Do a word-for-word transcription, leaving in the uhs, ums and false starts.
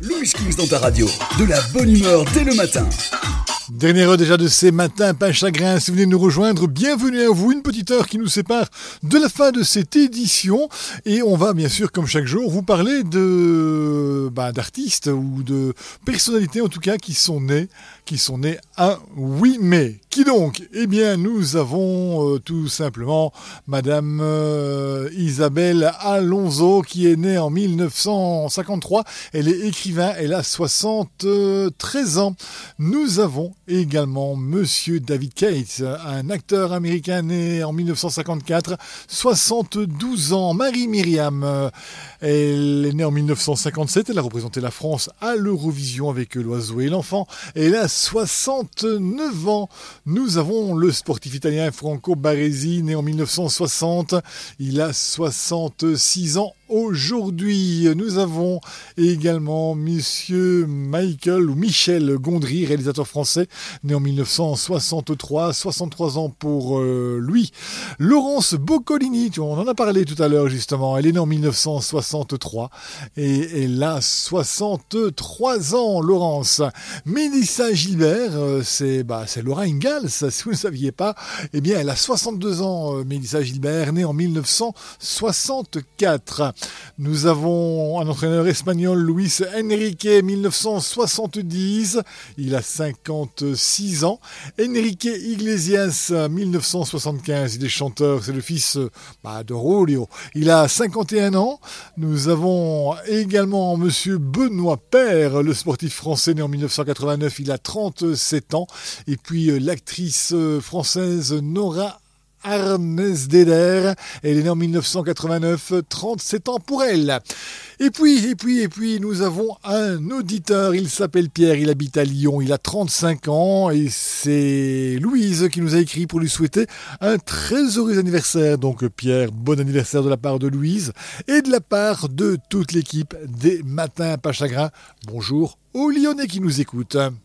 Louis Kings dans ta radio, de la bonne humeur dès le matin. Dernière heure déjà de ces matins, pas chagrin, si vous venez nous rejoindre, bienvenue à vous, une petite heure qui nous sépare de la fin de cette édition, et on va bien sûr, comme chaque jour, vous parler de bah, d'artistes ou de personnalités en tout cas qui sont nés, qui sont nés un huit mai. Qui donc? Eh bien, nous avons euh, tout simplement Madame euh, Isabelle Alonso qui est née en dix-neuf cent cinquante-trois. Elle est écrivain, elle a soixante-treize ans. Nous avons également Monsieur David Cates, un acteur américain né en dix-neuf cent cinquante-quatre, soixante-douze ans. Marie Myriam, euh, elle est née en dix-neuf cent cinquante-sept, elle a représenté la France à l'Eurovision avec L'Oiseau et l'Enfant. Elle a soixante-neuf ans. Nous avons le sportif italien Franco Baresi, né en dix-neuf cent soixante. Il a soixante-six ans aujourd'hui. Nous avons également Monsieur Michael ou Michel Gondry, réalisateur français, né en dix-neuf cent soixante-trois, soixante-trois ans pour euh, lui. Laurence Boccolini, on en a parlé tout à l'heure justement, elle est née en dix-neuf cent soixante-trois et elle a soixante-trois ans, Laurence. Mélissa Gilbert, euh, c'est, bah, c'est Laura Ingalls, si vous ne saviez pas, eh bien elle a soixante-deux ans, euh, Mélissa Gilbert, née en dix-neuf cent soixante-quatre. Nous avons un entraîneur espagnol, Luis Enrique, dix-neuf cent soixante-dix. Il a cinquante-six ans. Enrique Iglesias, dix-neuf cent soixante-quinze. Il est chanteur. C'est le fils bah, de Rolio. Il a cinquante et un ans. Nous avons également Monsieur Benoît Paire, le sportif français né en dix-neuf cent quatre-vingt-neuf. Il a trente-sept ans. Et puis l'actrice française Nora Arnesdeder, elle est née en dix-neuf cent quatre-vingt-neuf, trente-sept ans pour elle. Et puis, et puis, et puis, nous avons un auditeur, il s'appelle Pierre, il habite à Lyon, il a trente-cinq ans et c'est Louise qui nous a écrit pour lui souhaiter un très heureux anniversaire. Donc Pierre, bon anniversaire de la part de Louise et de la part de toute l'équipe des Matins pas chagrin. Bonjour aux Lyonnais qui nous écoutent.